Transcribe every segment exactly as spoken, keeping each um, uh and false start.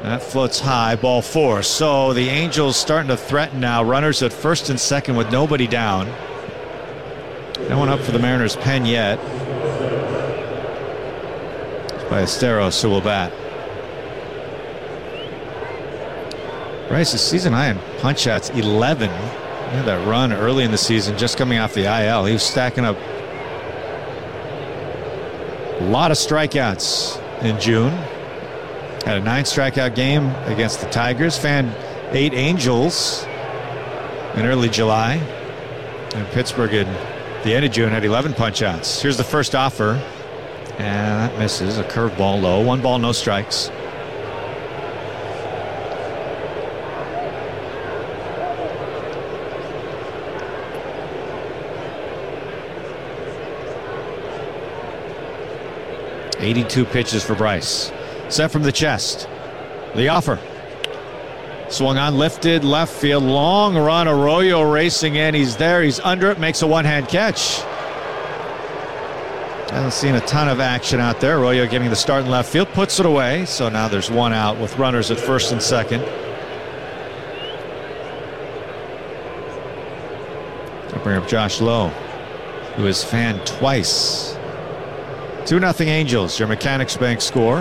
That floats high, ball four. So the Angels starting to threaten now. Runners at first and second with nobody down. No one up for the Mariners' pen yet. It's by Esteros, who will bat. Bryce's season high in punch outs, eleven. He had that run early in the season, just coming off the I L. He was stacking up a lot of strikeouts in June. Had a nine strikeout game against the Tigers. Fanned eight Angels in early July. And Pittsburgh at the end of June had eleven punch outs. Here's the first offer. And that misses. A curveball low. One ball, no strikes. eighty-two pitches for Bryce. Set from the chest. The offer. Swung on, lifted, left field. Long run. Arroyo racing in. He's there. He's under it. Makes a one-hand catch. Haven't seen a ton of action out there. Arroyo getting the start in left field. Puts it away. So now there's one out with runners at first and second. I'll bring up Josh Lowe, who has fanned twice. two nothing Angels, your Mechanics Bank score.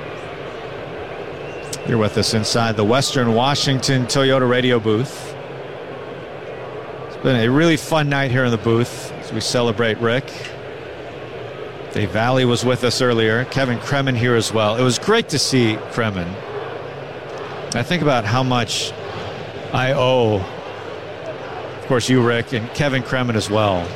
You're with us inside the Western Washington Toyota radio booth. It's been a really fun night here in the booth as we celebrate Rick. Dave Valley was with us earlier. Kevin Kremen here as well. It was great to see Kremen. I think about how much I owe, of course, you, Rick, and Kevin Kremen as well.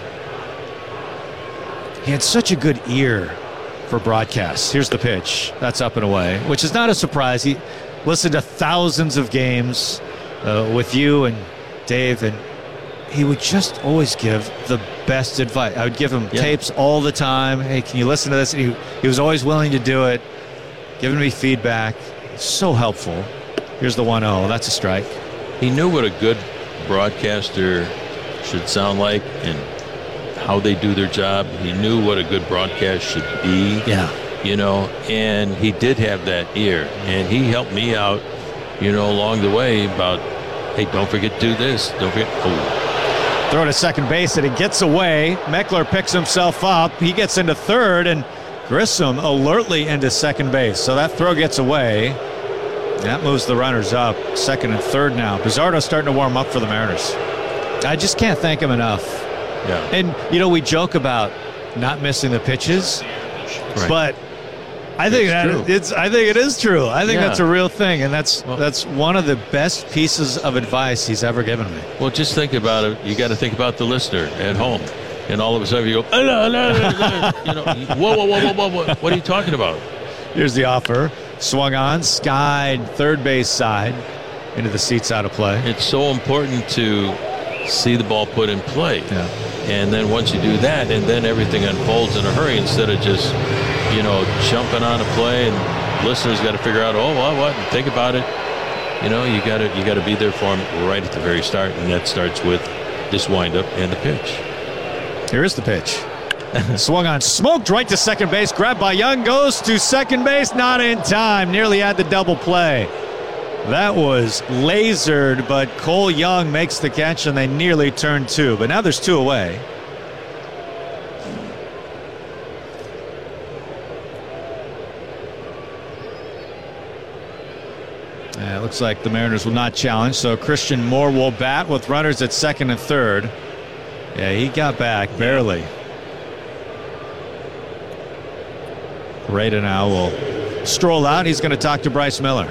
He had such a good ear for broadcasts. Here's the pitch. That's up and away, which is not a surprise. He listened to thousands of games uh, with you and Dave, and he would just always give the best advice. I would give him yeah. tapes all the time. Hey, can you listen to this? And he, he was always willing to do it, giving me feedback. So helpful. Here's the one oh. That's a strike. He knew what a good broadcaster should sound like and how they do their job. He knew what a good broadcast should be. Yeah. You know, and he did have that ear. And he helped me out, you know, along the way about, hey, don't forget to do this. Don't forget. Oh. Throw to second base, and it gets away. Meckler picks himself up. He gets into third, and Grissom alertly into second base. So that throw gets away. That moves the runners up. Second and third now. Bizzardo starting to warm up for the Mariners. I just can't thank him enough. Yeah. And, you know, we joke about not missing the pitches, right. but I think it's that true. it's I think it is true. I think yeah. that's a real thing, and that's well, that's one of the best pieces of advice he's ever given me. Well, just think about it. You got to think about the listener at home, and all of a sudden you go, ah, nah, nah, nah, you know, whoa, whoa, whoa, whoa, whoa, what are you talking about? Here's the offer. Swung on, skied third base side into the seats out of play. It's so important to see the ball put in play. Yeah. And then once you do that, and then everything unfolds in a hurry instead of just, you know, jumping on a play, and listeners got to figure out, oh, what, what, and think about it. You know, you got to you got to be there for them right at the very start, and that starts with this windup and the pitch. Here is the pitch. Swung on, smoked right to second base, grabbed by Young, goes to second base, not in time, nearly had the double play. That was lasered, but Cole Young makes the catch, and they nearly turn two. But now there's two away. Yeah, it looks like the Mariners will not challenge, so Christian Moore will bat with runners at second and third. Yeah, he got back, barely. Rada now will stroll out. He's going to talk to Bryce Miller.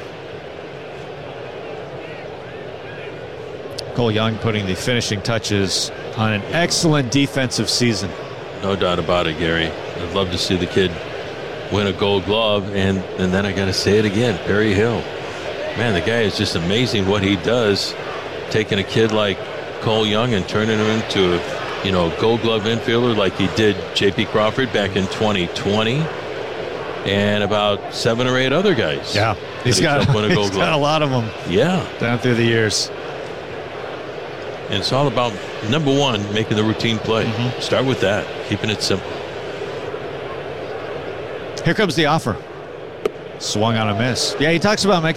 Cole Young putting the finishing touches on an excellent defensive season. No doubt about it, Gary. I'd love to see the kid win a Gold Glove, and, and then I got to say it again, Perry Hill. Man, the guy is just amazing what he does, taking a kid like Cole Young and turning him into a, you know, Gold Glove infielder like he did J P Crawford back in twenty twenty, and about seven or eight other guys. Yeah, he's got, a, he's got a lot of them. Yeah, down through the years. And it's all about, number one, making the routine play. Mm-hmm. Start with that, keeping it simple. Here comes the offer. Swung on a miss. Yeah, he talks about making